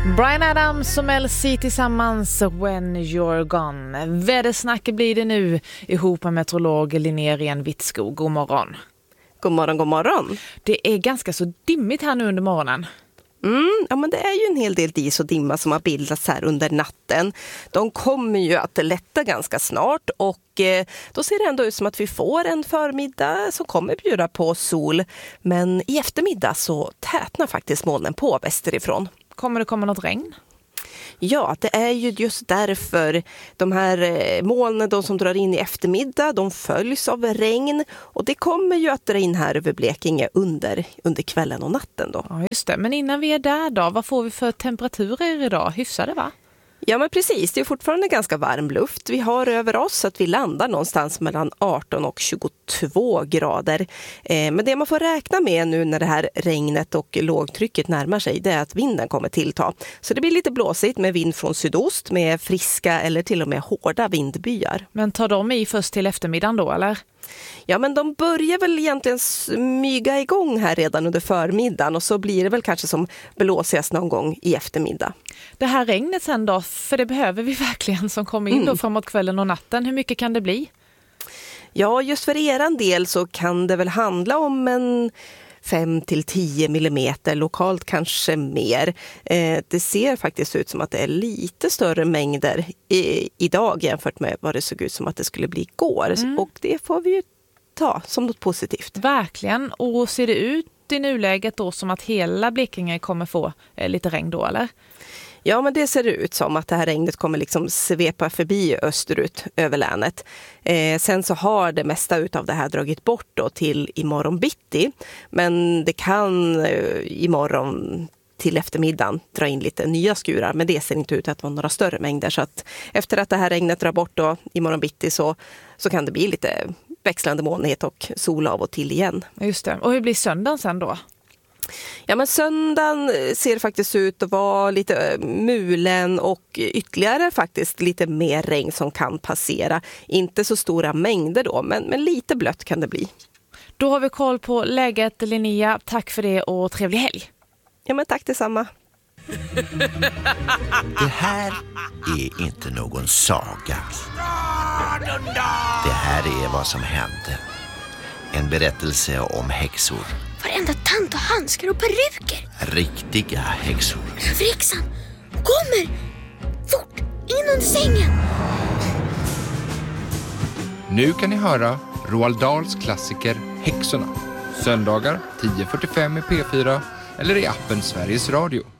Bryan Adams och Mel C tillsammans, When You're Gone. Vädersnack blir det nu ihop med meteorolog Linnea Renvitskog. God morgon. God morgon, god morgon. Det är ganska så dimmigt här nu under morgonen. Ja, men det är ju en hel del dis och dimma som har bildats här under natten. De kommer ju att lätta ganska snart och då ser det ändå ut som att vi får en förmiddag som kommer bjuda på sol. Men i eftermiddag så tätnar faktiskt molnen på västerifrån. Kommer det komma något regn? Ja, det är ju just därför de här molnen de som drar in i eftermiddag, de följs av regn och det kommer ju att dra in här över Blekinge under kvällen och natten då. Ja, just det. Men innan vi är där då, vad får vi för temperaturer idag? Hyfsade, va? Ja, men precis. Det är fortfarande ganska varm luft. Vi har över oss att vi landar någonstans mellan 18 och 22 grader. Men det man får räkna med nu när det här regnet och lågtrycket närmar sig, det är att vinden kommer tillta. Så det blir lite blåsigt med vind från sydost med friska eller till och med hårda vindbyar. Men tar de i först till eftermiddagen då, eller? Ja, men de börjar väl egentligen smyga igång här redan under förmiddagen och så blir det väl kanske som blåsigast någon gång i eftermiddag. Det här regnet sen då, för det behöver vi verkligen som kommer in då framåt kvällen och natten. Hur mycket kan det bli? Ja, just för eran del så kan det väl handla om en 5-10 millimeter, lokalt kanske mer. Det ser faktiskt ut som att det är lite större mängder idag jämfört med vad det såg ut som att det skulle bli igår. Och det får vi ju ta som något positivt. Verkligen. Och ser det ut i nuläget då som att hela Blekinge kommer få lite regn då, eller? Ja, men det ser ut som att det här regnet kommer liksom svepa förbi österut över länet. Sen så har det mesta utav det här dragit bort då till imorgon bitti. Men det kan imorgon till eftermiddagen dra in lite nya skurar. Men det ser inte ut att vara några större mängder. Så att efter att det här regnet drar bort då imorgon bitti så kan det bli lite växlande molnighet och sol av och till igen. Just det. Och hur blir söndagen sen då? Ja, men söndagen ser faktiskt ut att vara lite mulen och ytterligare faktiskt lite mer regn som kan passera. Inte så stora mängder då, men lite blött kan det bli. Då har vi koll på läget, Linnea. Tack för det och trevlig helg. Ja, men tack detsamma. Det här är inte någon saga. Det här är vad som hände. En berättelse om häxor. Varenda tant och handskar och peruker. Riktiga häxor. Överhäxan kommer! Fort, in under sängen! Nu kan ni höra Roald Dahls klassiker Häxorna. Söndagar 10:45 i P4 eller i appen Sveriges Radio.